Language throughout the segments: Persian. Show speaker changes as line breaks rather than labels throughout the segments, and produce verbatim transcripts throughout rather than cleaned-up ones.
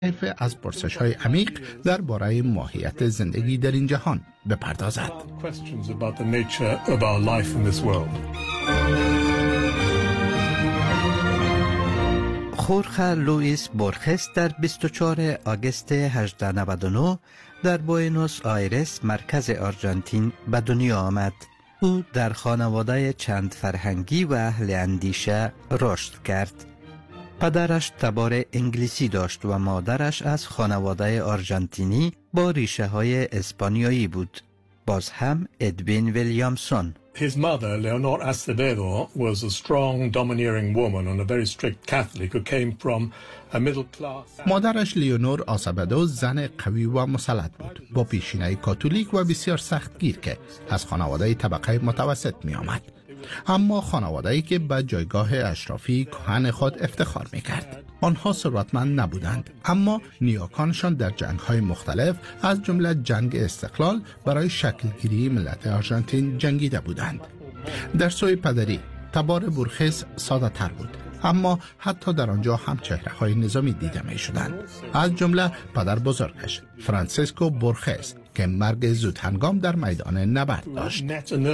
حرفه از پرسش‌های عمیق درباره ماهیت زندگی در این جهان بپردازد.
خورخه لوئیس بورخس در بیست و چهارم آگوست هزار و نود و نه در بوئنوس آیرس مرکز آرژانتین به دنیا آمد. او در خانواده چند فرهنگی و اهل اندیشه رشد کرد. پدرش تبار انگلیسی داشت و مادرش از خانواده آرژانتینی با ریشه های اسپانیایی بود. باز هم ادوین ویلیامسون.
His mother, Leonor Acevedo, was a strong, domineering woman and a very strict Catholic who came from a middle class.
مادرش لیونور آسابدو زن قوی و مسلط بود با پیشینه کاتولیک و بسیار سختگیر که از خانواده طبقه متوسط می آمد. اما خانواده‌ای که به جایگاه اشرافی کهن خود افتخار می‌کرد. آنها ثروتمند نبودند، اما نیاکانشان در جنگ‌های مختلف از جمله جنگ استقلال برای شکلگیری ملت آرژانتین جنگیده بودند. در سوی پدری تبار بورخس ساده تر بود، اما حتی در آنجا هم چهره‌های نظامی دیده می‌شدند. از جمله پدر بزرگش فرانسیسکو بورخس که مرگ زود هنگام در میدان نبرد داشت.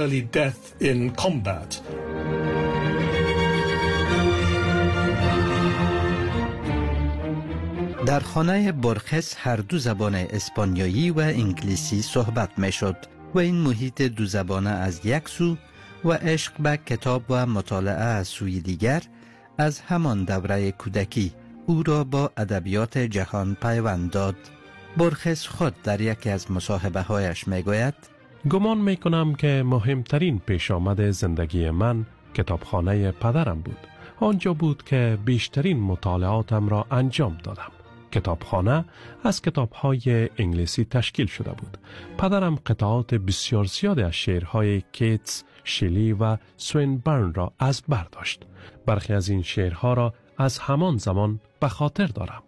در خانه بورخس هر دو زبان اسپانیایی و انگلیسی صحبت می شد و این محیط دو زبانه از یک سو و عشق به کتاب و مطالعه از سوی دیگر از همان دوره کودکی او را با ادبیات جهان پیوند داد. بورخس خود در یکی از مصاحبه هایش می گوید:
گمان می کنم که مهمترین پیش آمد زندگی من کتابخانه پدرم بود. آنجا بود که بیشترین مطالعاتم را انجام دادم. کتابخانه از کتاب‌های انگلیسی تشکیل شده بود. پدرم قطعات بسیار زیادی از شعرهای کیتس، شلی و سوینبرن را از بر داشت. برخی از این شعرها را از همان زمان به خاطر دارم.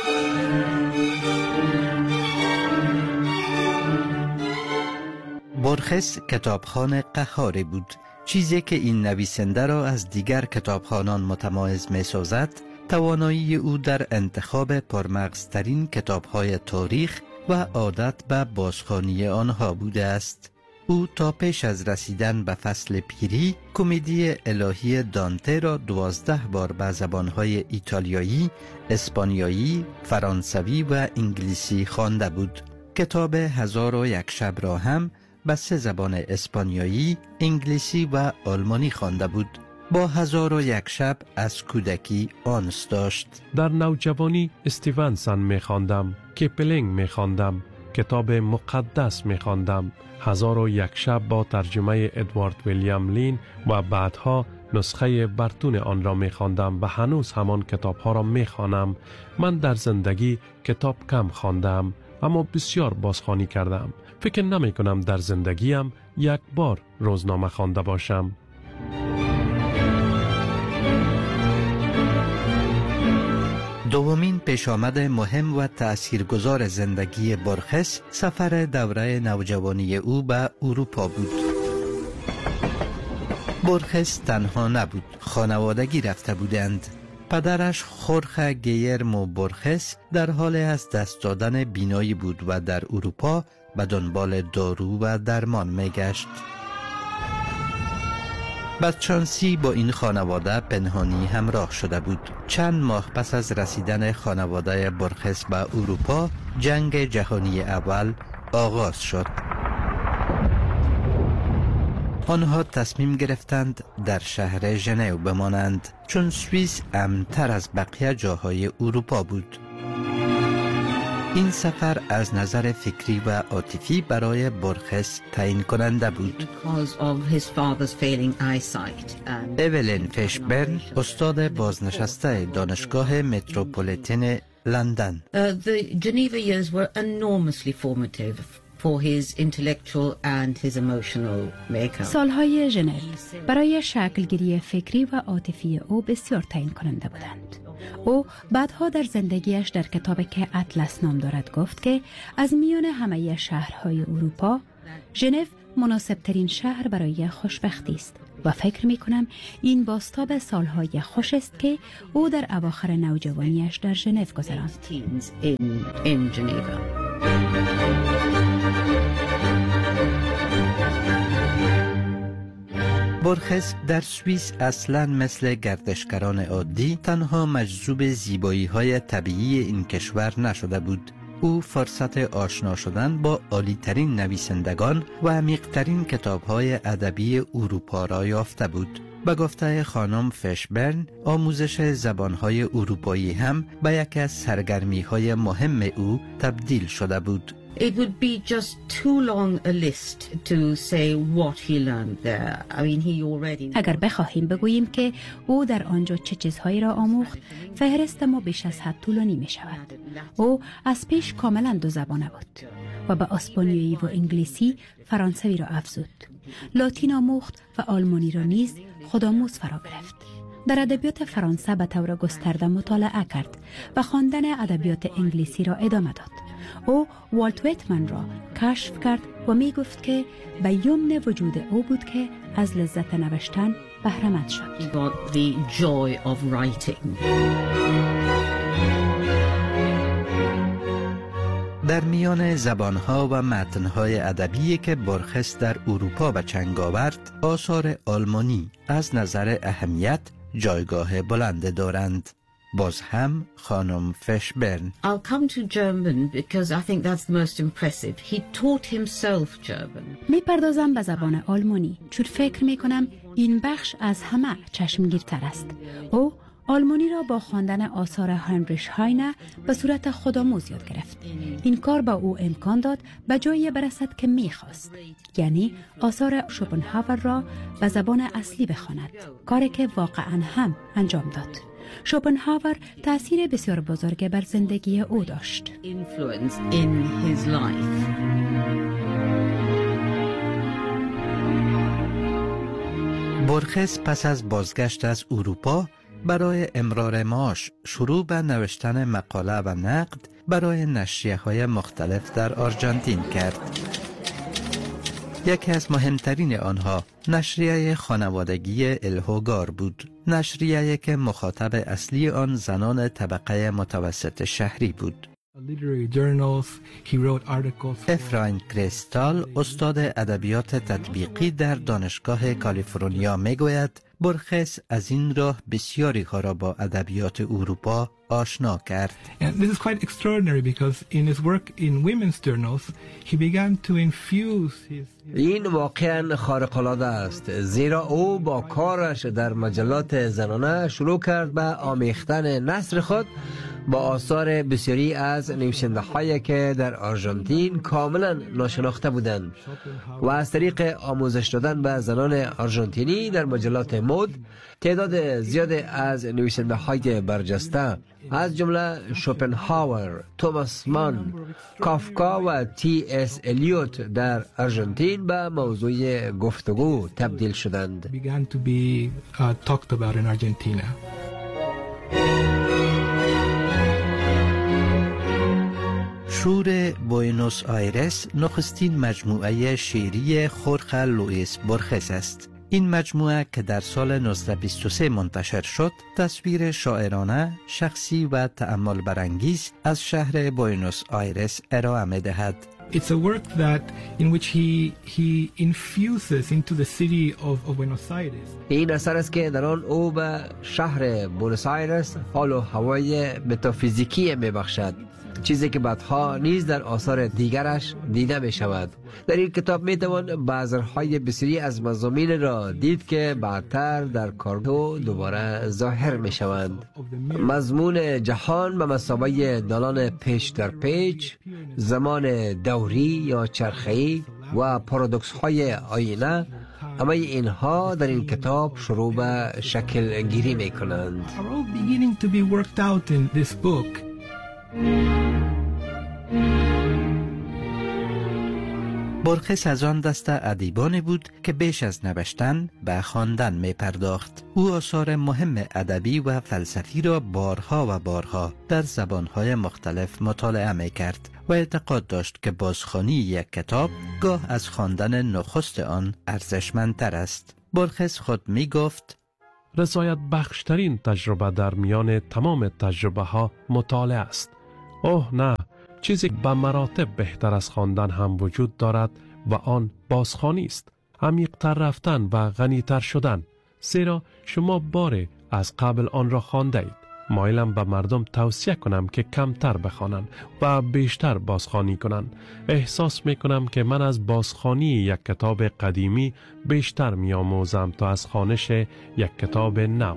بورخس کتابخانه قهاری بود. چیزی که این نویسنده را از دیگر کتابخوانان متمایز می سازد، توانایی او در انتخاب پرمغزترین کتاب‌های تاریخ و عادت به بازخوانی آنها بوده است. او تا پیش از رسیدن به فصل پیری کمدی الهی دانته را دوازده بار به زبانهای ایتالیایی، اسپانیایی، فرانسوی و انگلیسی خوانده بود. کتاب هزار و یک شب را هم به سه زبان اسپانیایی، انگلیسی و آلمانی خوانده بود. با هزار و یک شب از کودکی آنس داشت.
در نوجوانی استیونسن می خواندم، کیپلینگ می خواندم، کتاب مقدس می خواندم. هزار و یک شب با ترجمه ادوارد ویلیام لین و بعدها نسخه برتون آن را می خواندم و هنوز همان کتاب ها را می خوانم. من در زندگی کتاب کم خواندم، اما بسیار بازخوانی کردم. فکر نمی کنم در زندگیم یک بار روزنامه خوانده باشم.
دومین پیشامد مهم و تأثیرگذار زندگی بورخس سفر دوره نوجوانی او به اروپا بود. بورخس تنها نبود، خانوادگی رفته بودند. پدرش خورخه گیرمو بورخس در حال از دست دادن بینایی بود و در اروپا به دنبال دارو و درمان می گشت. بدشانسی با این خانواده پنهانی همراه شده بود. چند ماه پس از رسیدن خانواده بورخس به اروپا، جنگ جهانی اول آغاز شد. آنها تصمیم گرفتند در شهر ژنو بمانند، چون سوئیس امن‌تر از بقیه جاهای اروپا بود. این سفر از نظر فکری و عاطفی برای بورخس تعیین کننده بود. اولین فشبرن، استاد بازنشسته دانشگاه متروپولیتن لندن.
The Geneva years were enormously formative for his intellectual and his emotional makeup.
سالهای ژنو برای شکلگیری فکری و عاطفی او بسیار تعیین کننده بودند. او بعدها در زندگیش در کتابی که اطلس نام دارد گفت که از میان همه شهرهای اروپا، ژنو مناسب ترین شهر برای خوشبختی است. و فکر می کنم این بازتاب سالهای خوش است که او در اواخر نوجوانیش در ژنو گذراند.
بورخس در سوئیس اصلاً مثل گردشگران عادی تنها مجذوب زیبایی‌های طبیعی این کشور نشده بود. او فرصت آشنا شدن با عالی‌ترین نویسندگان و عمیق‌ترین کتاب‌های ادبی اروپا را یافته بود. به گفته خانم فشبرن، آموزش زبان‌های اروپایی هم به یکی از سرگرمی‌های مهم او تبدیل شده بود.
It would be just too long a list to say what he learned there. I mean, he already...
اگر بخواهیم بگوییم که او در آنجا چه چیزهایی را آموخت، فهرست ما بیش از حد طولانی می شود. او از پیش کاملا دو زبانه بود و به اسپانیایی و انگلیسی فرانسوی را افزود. لاتین آموخت و آلمانی را نیز خودآموز فرا گرفت. در ادبیات فرانسه به طور گسترده مطالعه کرد و خواندن ادبیات انگلیسی را ادامه داد. او والت ویتمن را کشف کرد و می گفت که به یمن وجود او بود که از لذت نوشتن بهره‌مند شد.
He got the joy of writing.
در میان زبانها و متنهای ادبی که بورخس در اروپا به چنگ آورد، آثار آلمانی از نظر اهمیت جایگاه بلند دارند. باز هم خانم فشبرن.
I'll come to German because I think that's the most impressive. He taught himself German.
می پردازم به زبان آلمانی چون فکر می کنم این بخش از همه چشمگیرتر است. او آلمانی را با خواندن آثار هنریش هاینه به صورت خودآموز یاد گرفت. این کار با او امکان داد به جایی برسد که می‌خواست، یعنی آثار شوپنهاور را به زبان اصلی بخواند، کاری که واقعاً هم انجام داد. شوپنهاور تأثیر بسیار بزرگ بر زندگی او داشت.
Influence in his life.
بورخس پس از بازگشت از اروپا برای امرار معاش شروع به نوشتن مقاله و نقد برای نشریه‌های مختلف در آرژانتین کرد. یکی از مهمترین آنها نشریه خانوادگی الهوگار بود، نشریه‌ای که مخاطب اصلی آن زنان طبقه متوسط شهری بود. افراین کریستال، استاد ادبیات تطبیقی در دانشگاه کالیفرنیا میگوید بورخس از این راه بسیاری ها را با ادبیات اروپا آشنا کرد.
And this is quite extraordinary because in his work in women's journals he began to infuse his
این واقعا خارق‌العاده است، زیرا او با کارش در مجلات زنانه شروع کرد به آمیختن نسل خود با آثار بسیاری از نویسنده‌هایی که در آرژانتین کاملا ناشناخته بودند و از طریق آموزش دادن به زنان آرژانتینی در مجلات مد تعداد زیاد از نویسنده‌های برجسته از جمله شوپنهاور، توماس مان، کافکا و تی اس الیوت در آرژانتین به موضوع گفتگو تبدیل شدند.
began to be uh, talked about in Argentina.
شور بوئنوس آیرس نخستین مجموعه شعری خورخ لوئیس بورخس است. این مجموعه که در سال نوزده بیست و سه منتشر شد، تصویر شاعرانه، شخصی و تأمل برانگیز از شهر بوئنوس آیرس ارائه می‌دهد.
It's a work that in which he he infuses into the city of, of Buenos Aires.
این اثر است که در آن او به شهر بونوس آیرس حال و هوای متافیزیکی می‌بخشد، چیزی که بعدها نیز در آثار دیگرش دیده می شود. در این کتاب می توان بازارهای بسیاری از مضامین را دید که بعدتر در کارگو دوباره ظاهر می شوند. مضمون جهان به مثابه دالان پیش در پیچ، زمان دوری یا چرخه‌ای و پارادوکس های آینه، همه اینها در این کتاب شروع به شکل گیری می کنند.
Are all beginning to be worked out in this book.
بورخس از آن دسته ادیبانی بود که بیش از نوشتن به خواندن می پرداخت. او آثار مهم ادبی و فلسفی را بارها و بارها در زبانهای مختلف مطالعه می کرد و اعتقاد داشت که بازخوانی یک کتاب گاه از خواندن نخست آن ارزشمندتر است. برخس خود می گفت
رضایت بخشترین تجربه در میان تمام تجربه ها مطالعه است. اوه نه، چیزی به مراتب بهتر از خواندن هم وجود دارد و آن بازخوانی است. عمیق‌تر رفتن و غنی‌تر شدن، زیرا شما باره از قبل آن را خوانده اید. مایلم به مردم توصیه کنم که کمتر بخوانند و بیشتر بازخوانی کنند. احساس می کنم که من از بازخوانی یک کتاب قدیمی بیشتر می آموزم تا از خوانش یک کتاب نو.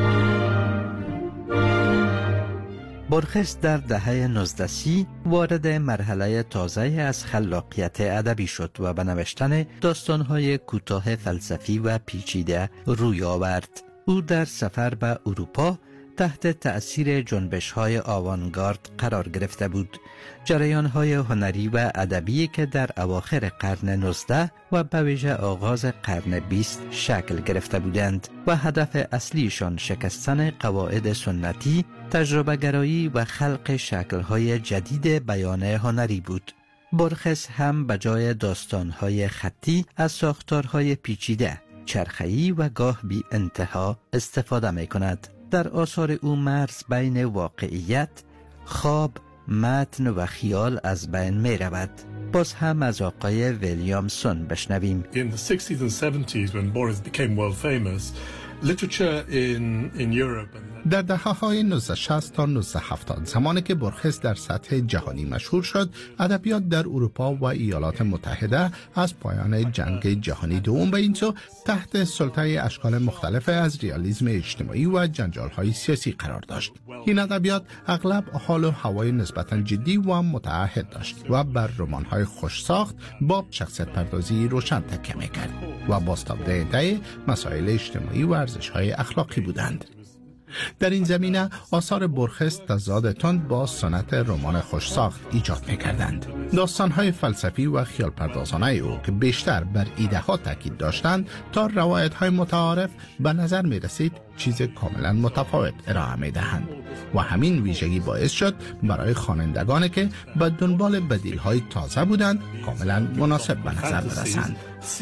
برخس در دهه نوزدهمی وارد مرحله تازه از خلاقیت ادبی شد و به نوشتن داستان‌های کوتاه فلسفی و پیچیده روی آورد. او در سفر به اروپا تحت تأثیر جنبش‌های آوانگارد قرار گرفته بود. جریان‌های هنری و ادبی که در اواخر قرن نوزدهم و به ویژه آغاز قرن بیستم شکل گرفته بودند و هدف اصلیشان شکستن قواعد سنتی، تجربه گرایی و خلق شکل‌های جدید بیان هنری بود. برخس هم به جای داستان‌های خطی از ساختارهای پیچیده، چرخه‌ای و گاه بی انتها استفاده می‌کند. در آثار او مرز بین واقعیت، خواب، متن و خیال از بین می رود. باز هم از آقای ویلیامسون بشنویم.
In the sixties and seventies when Boris became world famous, literature in in Europe and
در دهه‌های نوزده شصت تا نوزده هفتاد زمانی که برخس در سطح جهانی مشهور شد، ادبیات در اروپا و ایالات متحده از پایان جنگ جهانی دوم به این سو تحت سلطه اشکال مختلف از ریالیسم اجتماعی و جنجال‌های سیاسی قرار داشت. این ادبیات اغلب حال و هوای نسبتاً جدی و متعهد داشت و بر رمان‌های خوش ساخت با شخصیت پردازی روشن تکیه می‌کرد و بازتاب‌دهنده مسائل اجتماعی و ارزش‌های اخلاقی بودند. در این زمینه آثار برخس تضاد تند با سنت رمان خوش ساخت ایجاد می‌کردند. داستان‌های فلسفی و خیال پردازانه او که بیشتر بر ایده ها تاکید داشتند تا روایت‌های متعارف به نظر می‌رسید چیز کاملا متفاوت ارائه می‌دهند و همین ویژگی باعث شد برای خوانندگانی که به دنبال بدیل‌های تازه بودند کاملا مناسب به نظر برسند.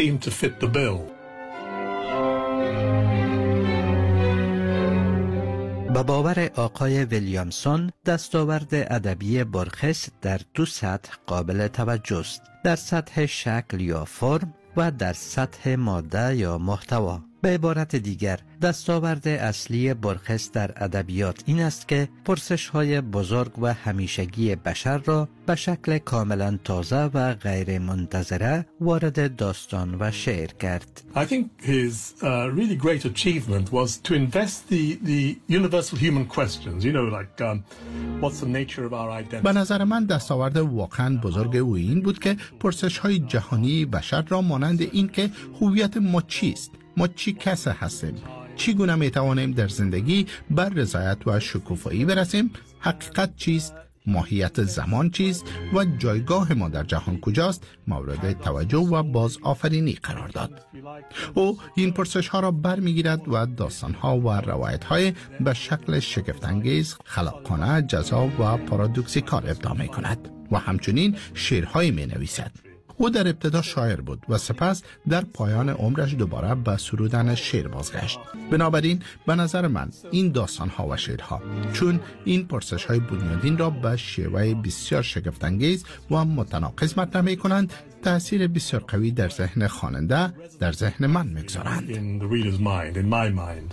با باور آقای ویلیامسون، دستاورد ادبی برخس در دو سطح قابل توجه است: در سطح شکل یا فرم و در سطح ماده یا محتوا. به عبارت دیگر، دستاورد اصلی برخس در ادبیات این است که پرسش‌های بزرگ و همیشگی بشر را به شکل کاملا تازه و غیر منتظره وارد داستان و شعر کرد.
I think his uh, really great achievement was to invest the the universal human questions, you know, like um, what's the nature of our identity.
به نظر من دستاورد واقعا بزرگ او این بود که پرسش‌های جهانی بشر را مانند این که هویت ما چیست؟ ما چی کس هستیم؟ چگونه می توانیم در زندگی بر رضایت و شکوفایی برسیم؟ حقیقت چیست؟ ماهیت زمان چیست؟ و جایگاه ما در جهان کجاست؟ مورد توجه و باز آفرینی قرار داد. او این پرسش ها را بر می گیرد و داستان ها و روایت های به شکل شگفت‌انگیز، خلاقانه، جذاب و پارادوکسیکال ابداع می کند و همچنین شعرهایی می نویسد. او در ابتدا شاعر بود و سپس در پایان عمرش دوباره به سرودن شعر بازگشت. بنابراین به نظر من این داستان‌ها و شعرها، چون این پرسش‌های بنیادین را به شیوه بسیار شگفت‌انگیز و متناقض مطرح می‌کنند، تأثیر بسیار قوی در ذهن خواننده، در ذهن من می‌گذارند.
In the reader's mind, in my mind.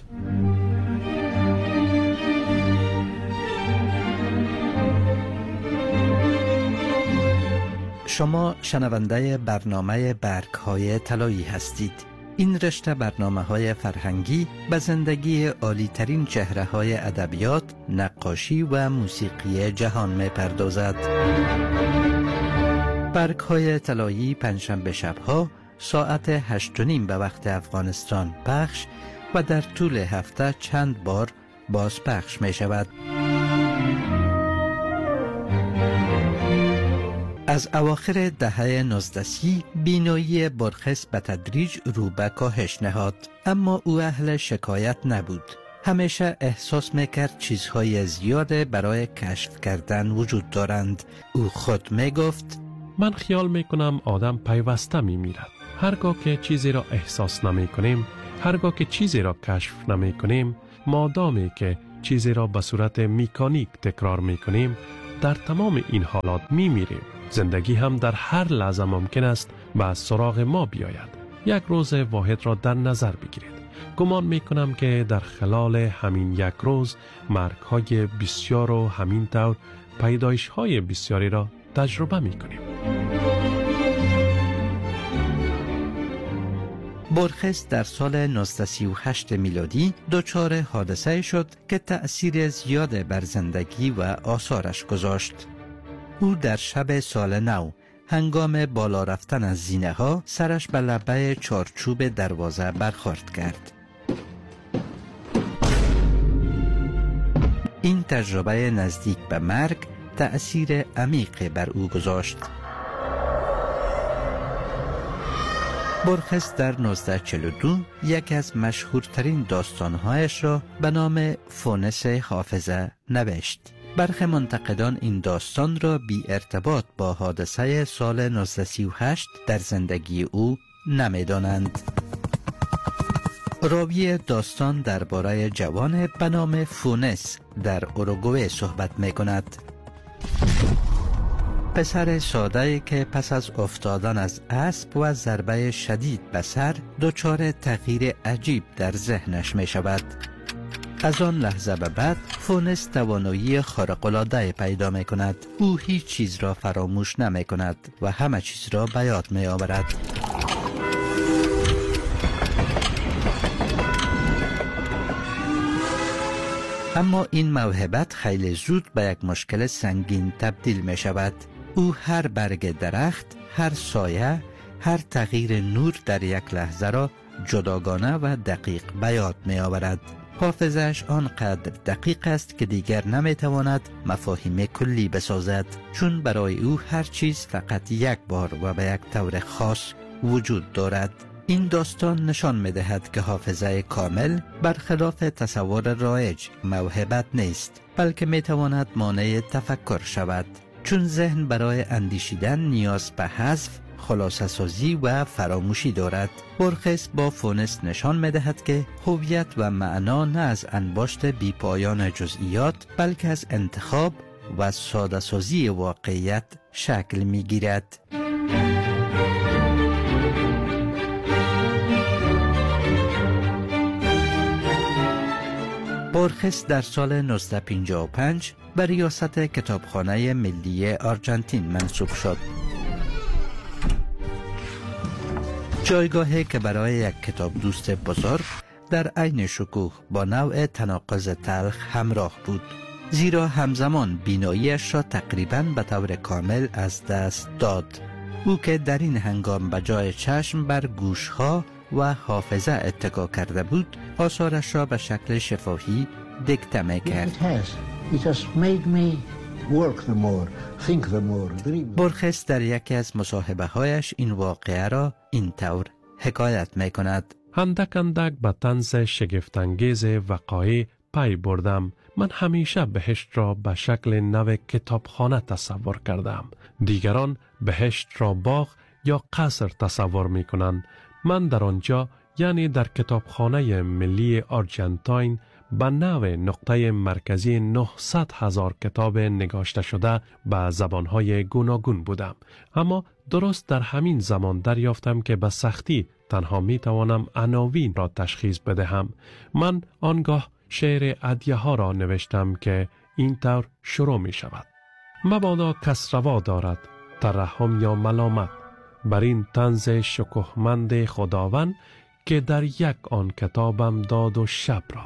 شما شنونده برنامه برگ‌های طلایی هستید. این رشته برنامه‌های فرهنگی به زندگی عالی‌ترین چهره‌های ادبیات، نقاشی و موسیقی جهان می‌پردازد. برگ‌های طلایی پنجشنبه شب‌ها ساعت هشت و نیم به وقت افغانستان پخش و در طول هفته چند بار باز پخش می‌شود. از اواخر دهه نوزدهمی بینایی برخس به تدریج رو به کاهش نهاد، اما او اهل شکایت نبود. همیشه احساس میکرد چیزهای زیاده برای کشف کردن وجود دارند. او خود میگفت:
من خیال میکنم آدم پیوسته میمیرد. هرگاه که چیزی را احساس نمی کنیم هرگاه که چیزی را کشف نمی کنیم، مادامی که چیزی را به صورت مکانیک تکرار می کنیم، در تمام این حالات می میریم. زندگی هم در هر لحظه ممکن است به سراغ ما بیاید. یک روز واحد را در نظر بگیرید. گمان می کنم که در خلال همین یک روز مرگ های بسیار و همین طور پیدایش های بسیاری را تجربه می کنیم.
بورخس در سال نوزده سی و هشت میلادی دچار حادثه شد که تأثیر زیاد بر زندگی و آثارش گذاشت. او در شب سال نو هنگام بالا رفتن از زینه ها سرش به لبه چارچوب دروازه برخورد کرد. این تجربه نزدیک به مرگ تأثیر عمیق بر او گذاشت. بورخس در نوزده چهل و دو یکی از مشهورترین داستانهایش را به نام فونس حافظه نوشت. برخی منتقدان این داستان را بی ارتباط با حادثه سال نوزده سی و هشت در زندگی او نمی دانند. راوی داستان درباره جوان به نام فونس در اوروگوئه صحبت می کند. پسر ساده‌ای که پس از افتادن از اسب و ضربه شدید به سر دچار تغییر عجیب در ذهنش می شود. از آن لحظه به بعد فونس توانایی خارق‌العاده پیدا می کند. او هیچ چیز را فراموش نمی کند و همه چیز را به یاد می آورد. اما این موهبت خیلی زود به یک مشکل سنگین تبدیل می شود. او هر برگ درخت، هر سایه، هر تغییر نور در یک لحظه را جداگانه و دقیق به یاد می آورد. حافظش آنقدر دقیق است که دیگر نمی تواند مفاهیم کلی بسازد، چون برای او هر چیز فقط یک بار و به یک طور خاص وجود دارد. این داستان نشان می دهد که حافظه کامل برخلاف تصور رایج موهبت نیست، بلکه می تواند مانع تفکر شود، چون ذهن برای اندیشیدن نیاز به حذف، خلاصه سازی و فراموشی دارد. بورخس با فونس نشان می دهد که هویت و معنا نه از انباشت بی پایان جزئیات، بلکه از انتخاب و ساده سازی واقعیت شکل می گیرد. بورخس در سال نوزده پنجاه و پنج به ریاست کتابخانه ملی آرژانتین منصوب شد. جایگاهی که برای یک کتاب دوست بزرگ در عین شکوه با نوع تناقض تلخ همراه بود، زیرا همزمان بیناییش را تقریباً به طور کامل از دست داد. او که در این هنگام به جای چشم بر گوشها و حافظه اتکا کرده بود، آثارش را به شکل شفاهی دیکته می کرد. بورخس در یکی از مصاحبه هایش این واقعه را این طور حکایت می کند.
اندک اندک به طنز شگفت‌انگیز وقایع پی بردم. من همیشه بهشت را به شکل نو کتابخانه تصور کردم. دیگران بهشت را باغ یا قصر تصور می کنند. من در آنجا، یعنی در کتابخانه ملی آرژانتین، به نوع نقطه مرکزی نهصد هزار کتاب نگاشته شده به زبانهای گوناگون بودم. اما درست در همین زمان دریافتم که به سختی تنها می توانم عناوین را تشخیص بدهم. من آنگاه شعر ادیه ها را نوشتم که این طور شروع می شود: مبادا کس روا دارد ترحم یا ملامت بر این طنز شکوهمند خداوند که در یک آن کتابم داد و شب را.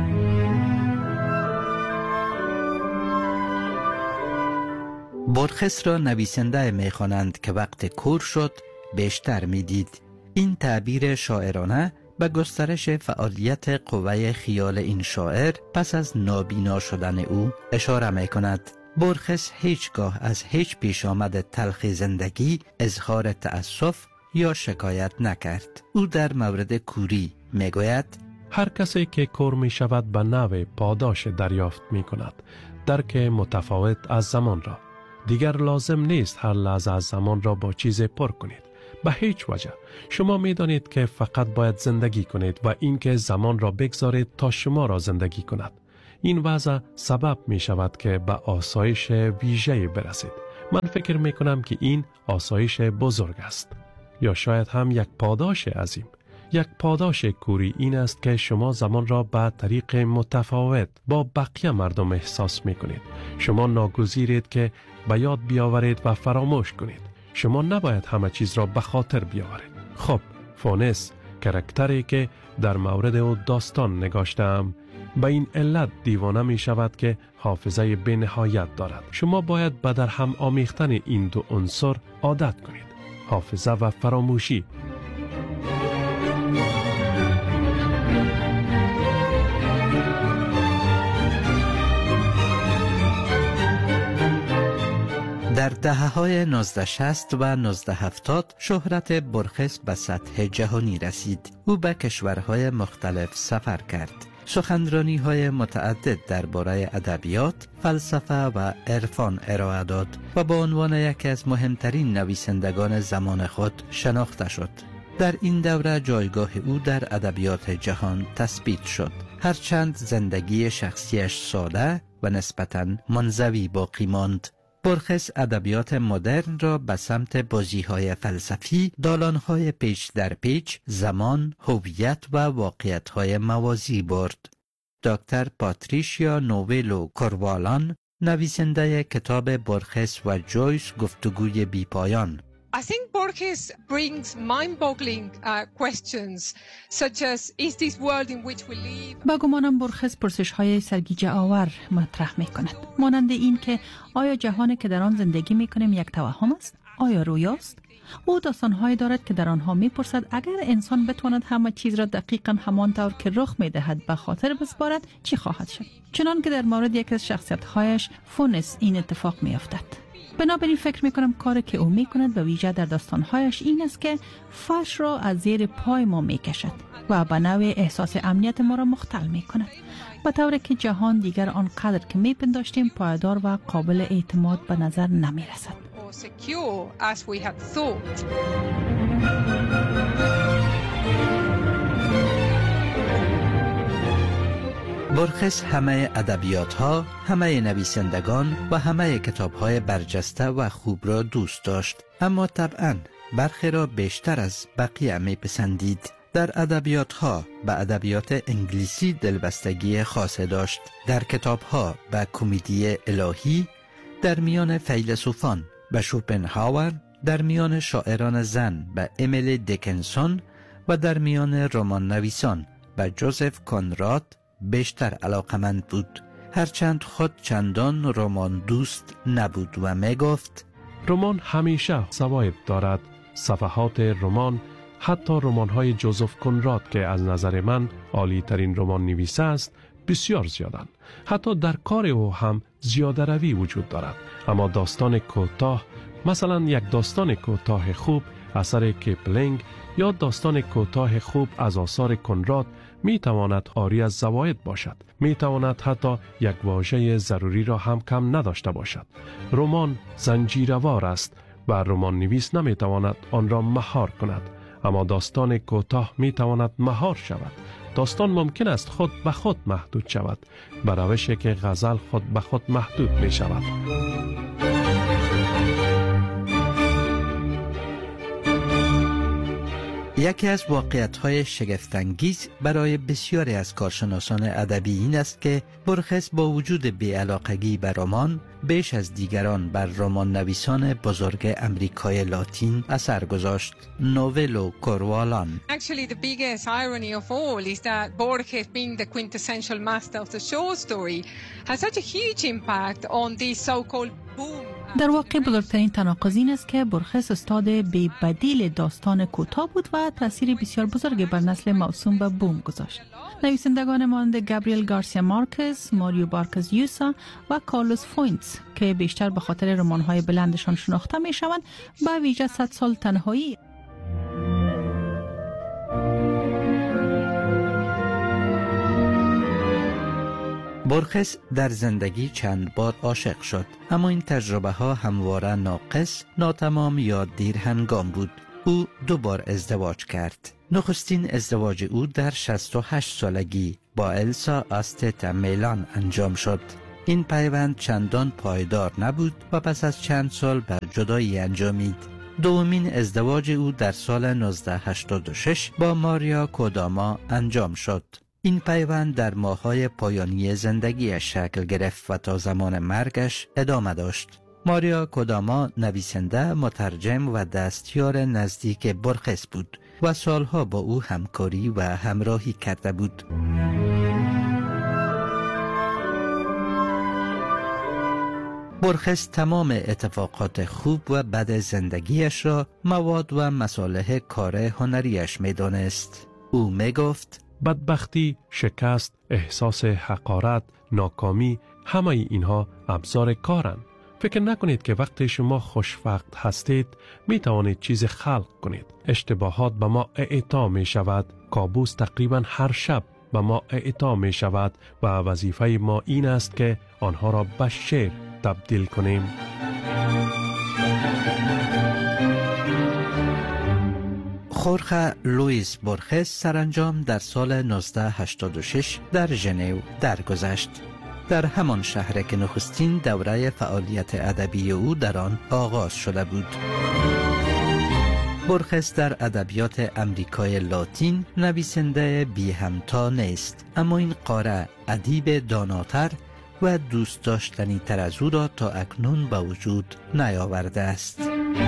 بورخس را نویسنده می خوانند که وقت کور شد بیشتر می دید. این تعبیر شاعرانه به گسترش فعالیت قوه خیال این شاعر پس از نابینا شدن او اشاره می کند. بورخس هیچگاه از هیچ پیش آمد تلخ زندگی اظهار تأسف یا شکایت نکرد. او در مورد کوری می گوید:
هر کسی که کور می شود به نوع پاداش دریافت می کند، درک متفاوت از زمان را. دیگر لازم نیست هر لحظه از زمان را با چیز پر کنید. به هیچ وجه. شما می دانید که فقط باید زندگی کنید و اینکه زمان را بگذارید تا شما را زندگی کند. این وضع سبب می شود که به آسایش ویژه‌ای برسید. من فکر می کنم که این آسایش بزرگ است. یا شاید هم یک پاداش عظیم. یک پاداش کوری این است که شما زمان را به طریق متفاوت با بقیه مردم احساس می کنید. شما ناگزیرید که به یاد بیاورید و فراموش کنید. شما نباید همه چیز را به خاطر بیاورید. خب، فونس، کرکتری که در مورد او داستان نگاشتم، به این علت دیوانه می شود که حافظه بی نهایت دارد. شما باید به در هم آمیختن این دو عنصر عادت کنید. حافظه و فراموشی.
در دهه‌های نوزده شصت و نوزده هفتاد شهرت برخس به سطح جهانی رسید. او به کشورهای مختلف سفر کرد. سخنرانی‌های متعدد درباره ادبیات، فلسفه و عرفان ارائه داد و به عنوان یکی از مهمترین نویسندگان زمان خود شناخته شد. در این دوره جایگاه او در ادبیات جهان تثبیت شد. هرچند زندگی شخصیش ساده و نسبتاً منزوی باقی ماند. برخس ادبیات مدرن را به سمت بازی‌های فلسفی، دالان‌های پیچ در پیچ، زمان، هویت و واقعیت‌های موازی برد. دکتر پاتریشیا نوولو کوروالان، نویسنده کتاب برخس و جویس گفتگوی بی‌پایان،
I think Borges brings mind-boggling uh, questions such as is this world in which we live.
با گمانم برخس پرسش های سرگیجه آور مطرح می کند. مانند این که آیا جهانی که در آن زندگی می کنیم یک توهم است؟ آیا رویاست؟ او داستان‌هایی دارد که در آنها می‌پرسد اگر انسان بتواند همه چیز را دقیقاً همانطور که رخ می‌دهد به خاطر بسپارد چی خواهد شد؟ چنان که در مورد یکی از شخصیت‌هایش فونس این اتفاق می‌افتد. بنابراین فکر می‌کنم کاری که او می‌کند به ویژه در داستان‌هایش این است که فرش را از زیر پای ما می‌کشد و به نوع احساس امنیت ما را مختل می‌کند، به طوری که جهان دیگر آنقدر که می‌پنداشتیم پایدار و قابل اعتماد به نظر نمی‌رسد.
secure as we had thought.
برخس همه ادبیات ها، همه نویسندگان و همه کتاب های برجسته و خوب را دوست داشت، اما طبعاً برخی را بیشتر از بقیه می پسندید. در ادبیات ها به ادبیات انگلیسی دلبستگی خاصه داشت، در کتاب ها به کمدی الهی، در میان فیلسوفان به شوپنهاور، در میان شاعران زن به امیلی دیکنسون و در میان رمان نویسان به جوزف کنراد بیشتر علاقمند بود، هرچند خود چندان رمان دوست نبود و می گفت
رمان همیشه فواید دارد. صفحات رمان، حتی رمان‌های جوزف کنراد که از نظر من عالی ترین رمان نویسه است، بسیار زیادند. حتی در کار او هم زیاده روی وجود دارد. اما داستان کوتاه، مثلا یک داستان کوتاه خوب اثر کیپلینگ یا داستان کوتاه خوب از آثار کنراد می تواند عاری از زواید باشد. می تواند حتی یک واژه ضروری را هم کم نداشته باشد. رمان زنجیروار است و رمان نویس نمی تواند آن را مهار کند. اما داستان کوتاه می تواند مهار شود. داستان ممکن است خود به خود محدود شود، به روشی که غزل خود به خود محدود می شود.
یکی از واقعیت‌های شگفت‌انگیز برای بسیاری از کارشناسان ادبی این است که برخس با وجود بی‌علاقگی به رمان بیش از دیگران بر رمان نویسان بزرگ امریکای لاتین اثر گذاشت. نوولو کوروالان.
Actually the biggest irony of all is that Borges, being the quintessential master of the short story, has such a huge impact on this so-called boom.
در واقع بزرگترین تناقض این است که برخس استاد بی بدیل داستان کوتاه بود و تأثیر بسیار بزرگی بر نسل موسوم به بوم گذاشت. نویسندگان مانند گابریل گارسیا مارکز، ماریو بارکز یوسا و کارلوس فوینتس که بیشتر به خاطر رمان‌های بلندشان شناخته می‌شوند، به ویژه صد سال تنهایی
برخس در زندگی چند بار عاشق شد، اما این تجربه ها همواره ناقص، ناتمام یا دیر هنگام بود. او دو بار ازدواج کرد. نخستین ازدواج او در شصت و هشت سالگی با السا آستتا میلان انجام شد. این پیوند چندان پایدار نبود و پس از چند سال بر جدایی انجامید. دومین ازدواج او در سال نوزده هشتاد و شش با ماریا کوداما انجام شد. این پیوند در ماه‌های پایانی زندگیش شکل گرفت و تا زمان مرگش ادامه داشت. ماریا کوداما نویسنده، مترجم و دستیار نزدیک بورخس بود و سالها با او همکاری و همراهی کرده بود. بورخس تمام اتفاقات خوب و بد زندگیش را مواد و مصالح کار هنریش می دانست. او می گفت
بدبختی، شکست، احساس حقارت، ناکامی، همه اینها ابزار کارن. فکر نکنید که وقتی شما خوشوقت هستید می توانید چیز خلق کنید. اشتباهات به ما اعطا می شود. کابوس تقریبا هر شب به ما اعطا می شود و وظیفه ما این است که آنها را به شعر تبدیل کنیم.
خورخه لوئیس بورخس سرانجام در سال نوزده هشتاد و شش در ژنو درگذشت. در همان شهر که نخستین دوره فعالیت ادبی او در آن آغاز شده بود. بورخس در ادبیات امریکای لاتین نویسنده بی همتا نیست، اما این قاره ادیب داناتر و دوست داشتنی تر از او را تا اکنون به وجود نیاورده است.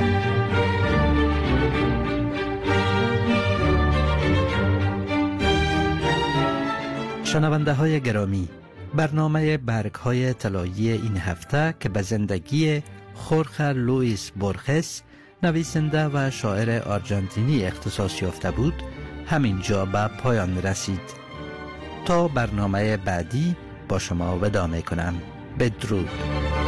شنونده های گرامی، برنامه برگ های طلایی این هفته که به زندگی خورخه لوئیس بورخس، نویسنده و شاعر آرژانتینی اختصاص یافته بود، همین جا به پایان رسید. تا برنامه بعدی با شما وداع می کنم. بدرود.